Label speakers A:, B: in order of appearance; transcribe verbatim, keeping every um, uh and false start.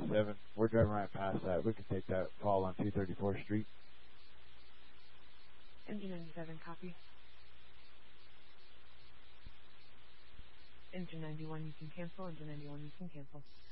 A: ninety-seven. We're driving right past that. We can take that call on two thirty-fourth Street.
B: M G ninety-seven, copy. Engine ninety-one, you can cancel. Engine ninety-one, you can cancel.